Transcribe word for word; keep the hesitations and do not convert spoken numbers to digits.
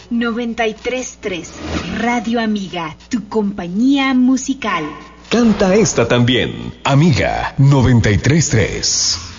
noventa y tres tres Radio Amiga, tu compañía musical. Canta esta también, Amiga noventa y tres tres.